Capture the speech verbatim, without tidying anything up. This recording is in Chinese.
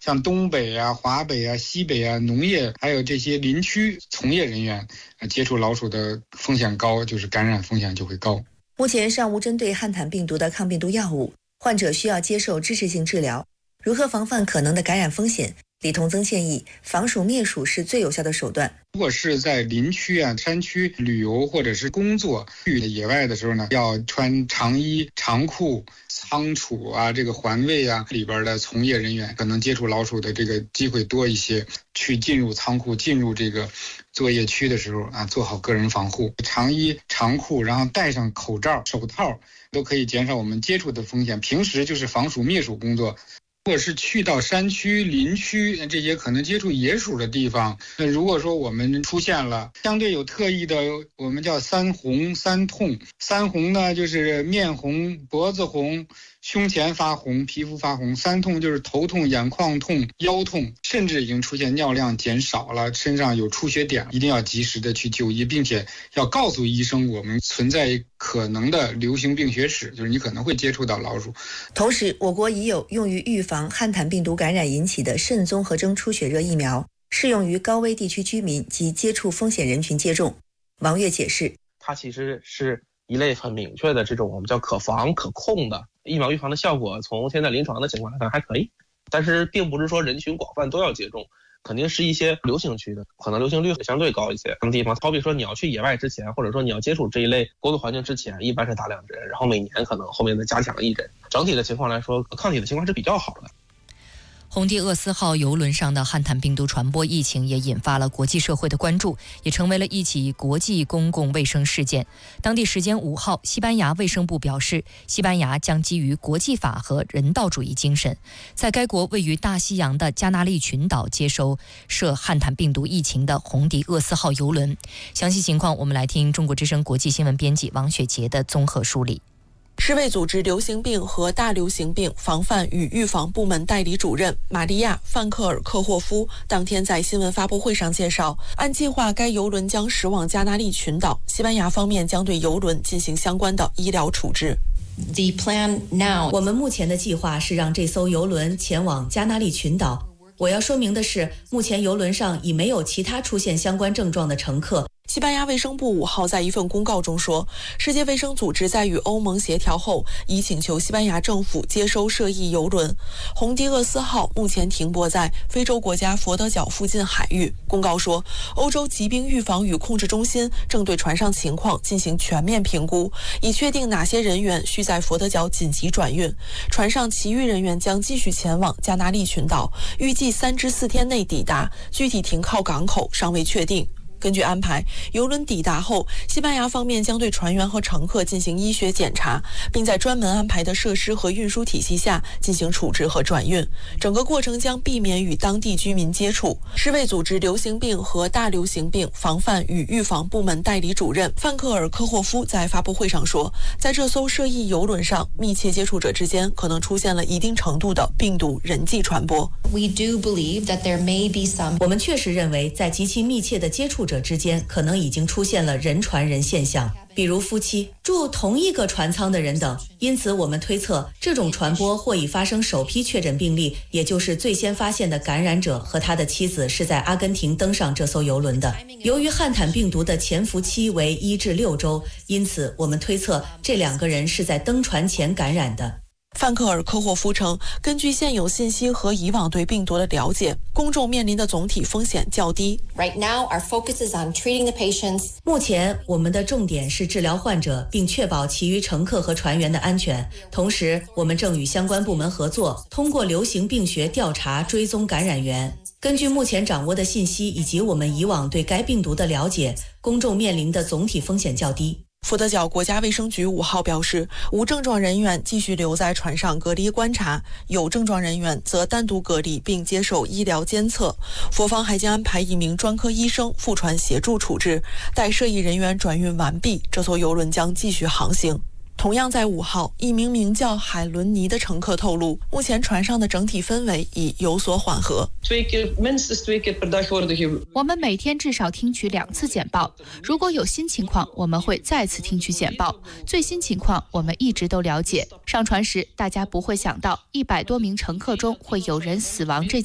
像东北啊、华北啊、西北啊、农业还有这些林区从业人员接触老鼠的风险高，就是感染风险就会高。 目前尚无针对汉坦病毒的抗病毒药物，患者需要接受支持性治疗。如何防范可能的感染风险？李同增建议，防鼠灭鼠是最有效的手段。 如果是在林区啊、山区旅游或者是工作去野外的时候呢，要穿长衣、长裤。仓储啊，这个环卫啊里边的从业人员可能接触老鼠的这个机会多一些，去进入仓库、进入这个作业区的时候啊，做好个人防护，长衣长裤，然后戴上口罩、手套，都可以减少我们接触的风险。平时就是防鼠灭鼠工作。如果是去到山区、林区这些可能接触野鼠的地方，那如果说我们出现了相对有特异的，我们叫三红三痛。三红呢就是面红、脖子红、胸前发红、皮肤发红；三痛就是头痛、眼眶痛、腰痛，甚至已经出现尿量减少了，身上有出血点，一定要及时的去就医，并且要告诉医生我们存在可能的流行病学史，就是你可能会接触到老鼠。 同时，我国已有用于预防汉坦病毒感染引起的肾综合征出血热疫苗，适用于高危地区居民及接触风险人群接种。王悦解释， 它其实是一类很明确的这种我们叫可防可控的疫苗，预防的效果从现在临床的情况来看还可以，但是并不是说人群广泛都要接种，肯定是一些流行区的，可能流行率相对高一些。什么地方？好比说你要去野外之前，或者说你要接触这一类工作环境之前，一般是打两针，然后每年可能后面再加强一针。整体的情况来说，抗体的情况是比较好的。 红帝厄斯号邮轮上的汉坦病毒传播疫情也引发了国际社会的关注，也成为了一起国际公共卫生事件。当地时间五号，西班牙卫生部表示，西班牙将基于国际法和人道主义精神，在该国位于大西洋的加那利群岛接收涉汉坦病毒疫情的红帝厄斯号邮轮。详细情况，我们来听中国之声国际新闻编辑王雪杰的综合梳理。 世卫组织流行病和大流行病防范与预防部门代理主任玛利亚·范克尔科霍夫当天在新闻发布会上介绍，按计划该邮轮将驶往加那利群岛，西班牙方面将对邮轮进行相关的医疗处置。 The plan now， 我们目前的计划是让这艘邮轮前往加那利群岛。我要说明的是，目前邮轮上已没有其他出现相关症状的乘客。 西班牙卫生部五号在一份公告中说，世界卫生组织在与欧盟协调后，已请求西班牙政府接收涉疫邮轮红帝厄斯号，目前停泊在非洲国家佛得角附近海域。公告说，欧洲疾病预防与控制中心正对船上情况进行全面评估，以确定哪些人员需在佛得角紧急转运。船上其余人员将继续前往加那利群岛，预计三至四天内抵达，具体停靠港口尚未确定。根据安排，邮轮抵达后，西班牙方面将对船员和乘客进行医学检查，并在专门安排的设施和运输体系下进行处置和转运。整个过程将避免与当地居民接触。世卫组织流行病和大流行病防范与预防部门代理主任范克尔科霍夫在发布会上说，在这艘涉疫邮轮上，密切接触者之间可能出现了一定程度的病毒人际传播。 We do believe that there may be some。我们确实认为，在极其密切的接触者之间可能已经出现了人传人现象，比如夫妻住同一个船舱的人等。因此我们推测，这种传播或已发生首批确诊病例，也就是最先发现的感染者和他的妻子是在阿根廷登上这艘邮轮的。由于汉坦病毒的潜伏期为一至六周，因此我们推测这两个人是在登船前感染的。 范克尔科霍夫称，根据现有信息和以往对病毒的了解，公众面临的总体风险较低。 Right now, our focus is on treating the patients. 目前，我们的重点是治疗患者，并确保其余乘客和船员的安全。同时，我们正与相关部门合作，通过流行病学调查追踪感染源。根据目前掌握的信息以及我们以往对该病毒的了解，公众面临的总体风险较低。 佛得角国家卫生局五号表示，无症状人员继续留在船上隔离观察，有症状人员则单独隔离并接受医疗监测。佛方还将安排一名专科医生赴船协助处置。待涉疫人员转运完毕，这艘邮轮将继续航行。同样在五号，一名名叫海伦尼的乘客透露，目前船上的整体氛围已有所缓和。 我们每天至少听取两次简报，如果有新情况，我们会再次听取简报。最新情况我们一直都了解。上船时，大家不会想到一百多名乘客中会有人死亡这